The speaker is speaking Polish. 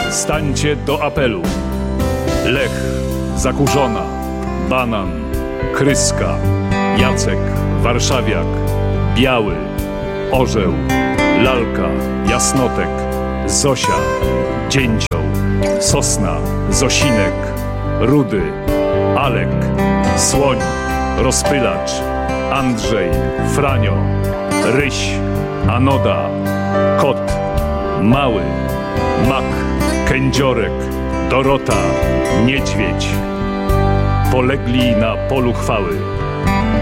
stańcie do apelu. Lech, Zakurzona, Banan, Kryska, Jacek, Warszawiak, Biały, Orzeł, Lalka, Jasnotek, Zosia, Dzięcioł, Sosna, Zosinek, Rudy, Alek, Słoń, Rozpylacz, Andrzej, Franio, Ryś, Anoda, Kot, Mały, Mak, Kędziorek, Dorota, Niedźwiedź. Polegli na polu chwały.